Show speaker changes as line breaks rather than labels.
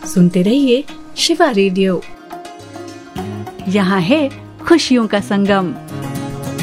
सुनते रहिए शिवा रेडियो। यहाँ है खुशियों का संगम।